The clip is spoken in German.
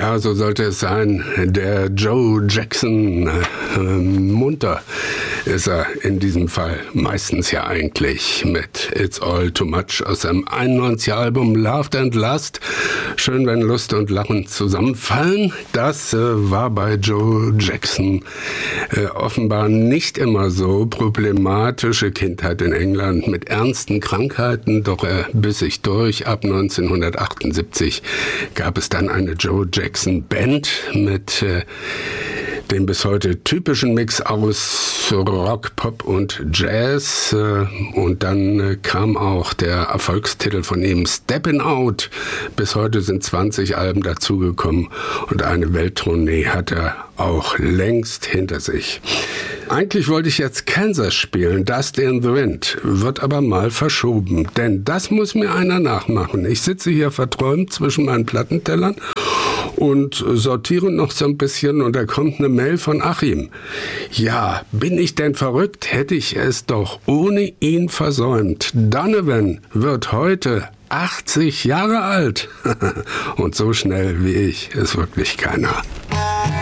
Ja, so sollte es sein. Der Joe Jackson, munter ist er in diesem Fall. Meistens ja eigentlich mit It's All Too Much aus seinem 91er Album Loved and Lust. Schön, wenn Lust und Lachen zusammenfallen. Das war bei Joe Jackson offenbar nicht immer so. Problematische Kindheit in England mit ernsten Krankheiten, doch er biss sich durch. Ab 1978 gab es dann eine Joe Jackson Band mit dem bis heute typischen Mix aus Rock, Pop und Jazz. Und dann kam auch der Erfolgstitel von ihm, Steppin' Out. Bis heute sind 20 Alben dazugekommen und eine Welttournee hat er auch längst hinter sich. Eigentlich wollte ich jetzt Kansas spielen, Dust in the Wind, wird aber mal verschoben, denn das muss mir einer nachmachen. Ich sitze hier verträumt zwischen meinen Plattentellern und sortiere noch so ein bisschen und da kommt eine Mail von Achim. Ja, bin ich denn verrückt? Hätte ich es doch ohne ihn versäumt. Donovan wird heute 80 Jahre alt. Und so schnell wie ich ist wirklich keiner.